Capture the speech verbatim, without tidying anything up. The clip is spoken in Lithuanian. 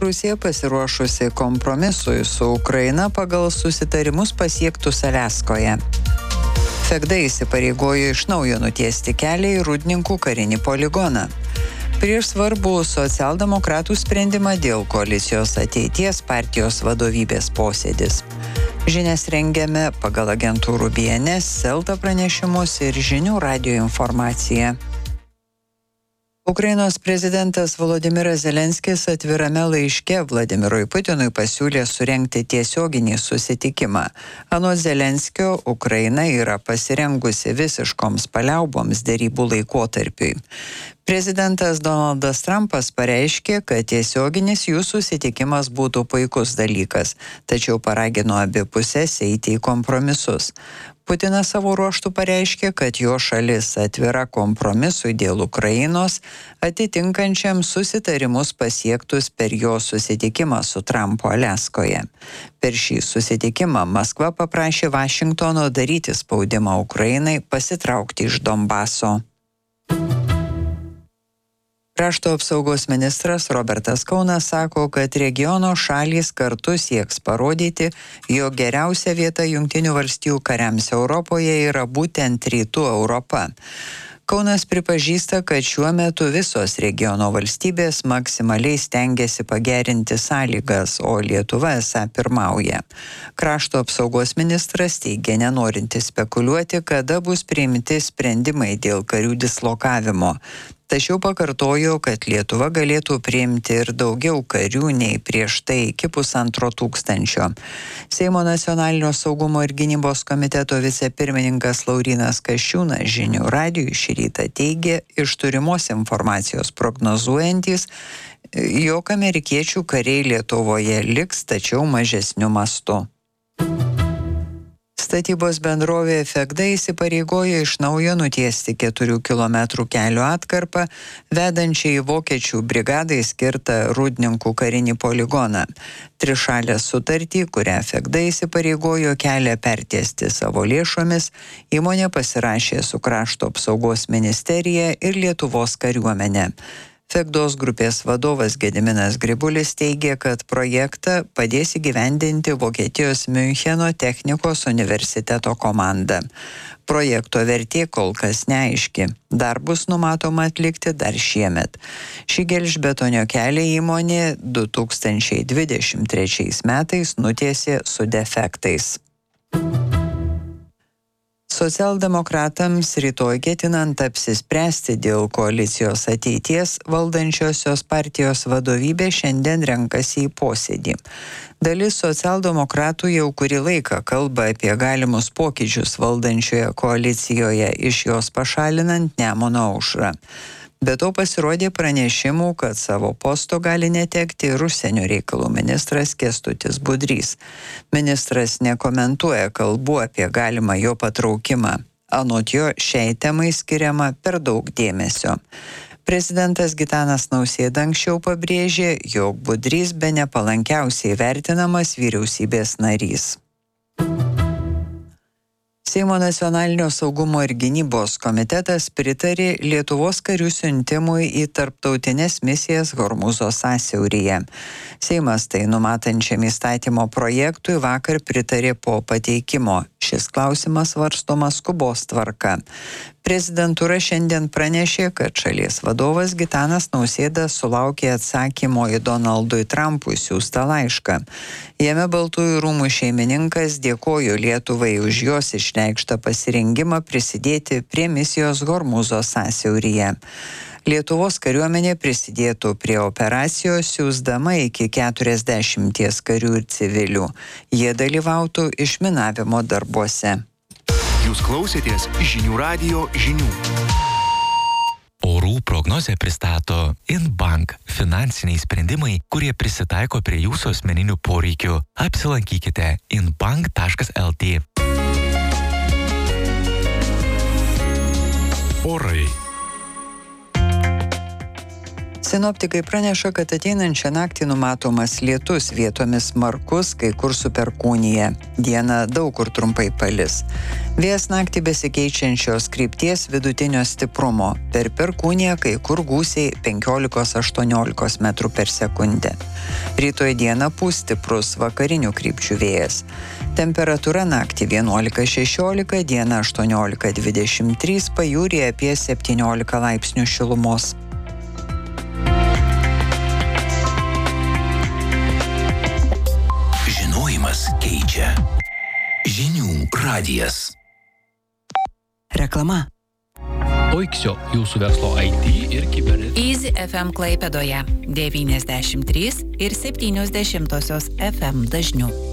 Rusija pasiruošusi kompromisui su Ukraina pagal susitarimus pasiektus Aliaskoje. Fegda įsipareigojo iš naujo nutiesti kelią į Rūdninkų karinį poligoną. Prieš svarbų socialdemokratų sprendimą dėl koalicijos ateities partijos vadovybės posėdis. Žinias rengiame pagal agentūrų B N S, Elta pranešimus ir žinių radijo informaciją. Ukrainos prezidentas Volodymyras Zelenskis atvirame laiške Vladimirui Putinui pasiūlė surengti tiesioginį susitikimą. Anot Zelenskio, Ukraina yra pasirengusi visiškoms paliauboms derybų laikotarpiui. Prezidentas Donaldas Trumpas pareiškė, kad tiesioginis jų susitikimas būtų puikus dalykas, tačiau paragino abi pusės eiti į kompromisus. Putinas savo ruožtų pareiškė, kad jo šalis atvira kompromisui dėl Ukrainos, atitinkančiam susitarimus pasiektus per jo susitikimą su Trumpu Aliaskoje. Per šį susitikimą Maskva paprašė Vašingtono daryti spaudimą Ukrainai pasitraukti iš Donbaso. Krašto apsaugos ministras Robertas Kaunas sako, kad regiono šalys kartu sieks parodyti, jog geriausia vieta Jungtinių valstijų kariams Europoje yra būtent Rytų Europa. Kaunas pripažįsta, kad šiuo metu visos regiono valstybės maksimaliai stengiasi pagerinti sąlygas, o Lietuva esą pirmauja. Krašto apsaugos ministras teigia nenorinti spekuliuoti, kada bus priimti sprendimai dėl karių dislokavimo. Tačiau pakartojo, kad Lietuva galėtų priimti ir daugiau karių nei prieš tai iki pusantro tūkstančio. Seimo nacionalinio saugumo ir gynybos komiteto vicepirmininkas Laurynas Kasčiūnas žinių radijui šį rytą teigė, iš turimos informacijos prognozuojantis, jog amerikiečių kariai Lietuvoje liks, tačiau mažesniu mastu. Statybos bendrovė Fegda įsipareigojo iš naujo nutiesti keturių kilometrų kelio atkarpą, vedančią į vokiečių brigadai skirtą Rūdninkų karinį poligoną. Trišalę sutartį, kurią Fegda įsipareigojo kelią pertiesti savo lėšomis, įmonė pasirašė su Krašto apsaugos ministerija ir Lietuvos kariuomenė. Fegdos grupės vadovas Gediminas Gribulis teigė, kad projektą padės įgyvendinti Vokietijos Miuncheno technikos universiteto komanda. Projekto vertė kol kas neaiški. Darbus numatoma atlikti dar šiemet. Šį gelžbetonio kelią įmonė du tūkstančiai dvidešimt trečiais metais nutiesė su defektais. Socialdemokratams rytoj ketinant apsispręsti dėl koalicijos ateities, valdančiosios partijos vadovybė šiandien renkasi į posėdį. Dalis socialdemokratų jau kurį laiką kalba apie galimus pokyčius valdančioje koalicijoje, iš jos pašalinant Nemuno aušrą. Be to pasirodė pranešimų, kad savo posto gali netekti ir užsienio reikalų ministras Kęstutis Budrys. Ministras nekomentuoja kalbų apie galimą jo patraukimą. Anot jo šiai temai skiriama per daug dėmesio. Prezidentas Gitanas Nausėda anksčiau pabrėžė, jog Budrys bene palankiausiai vertinamas vyriausybės narys. Seimo nacionalinio saugumo ir gynybos komitetas pritarė Lietuvos karių siuntimui į tarptautines misijas Hormūzo sąsiauryje. Seimas tai numatančiam įstatymo projektui vakar pritarė po pateikimo. Šis klausimas svarstomas skubos tvarka. Prezidentūra šiandien pranešė, kad šalies vadovas Gitanas Nausėda sulaukė atsakymo į Donaldui Trumpui siųstą laišką. Jame Baltųjų rūmų šeimininkas dėkojo Lietuvai už jos išreikštą pasirengimą prisidėti prie misijos Hormūzo sąsiauryje. Lietuvos kariuomenė prisidėtų prie operacijos siųsdama iki keturiasdešimties karių ir civilių. Jie dalyvautų išminavimo darbuose. Jūs klausėtės žinių radijo žinių. Orų prognozę pristato Inbank – finansiniai sprendimai, kurie prisitaiko prie jūsų asmeninių poreikių. Apsilankykite inbank taškas el tė. Orai. Sinoptikai praneša, kad ateinančią naktį numatomas lietus, vietomis smarkus, kai kur su perkūnija. Dieną daug kur trumpai palis. Vėjas naktį besikeičiančios krypties vidutinio stiprumo. Per perkūniją kai kur gūsiai penkiolika aštuoniolika metrų per sekundę. Rytoj dieną pūs stiprus vakarinių krypčių vėjas. Temperatūra naktį vienuolika šešiolika, dieną aštuoniolika dvidešimt trys, pajūryje apie septyniolika laipsnių šilumos. Žinojimas keičia. Žinių radijas. Reklama. Oiksio, jūsų verslo I T ir kibernetikos. Easy F M Klaipėdoje devyniasdešimt trys ir septynios dešimtosios F M dažniu.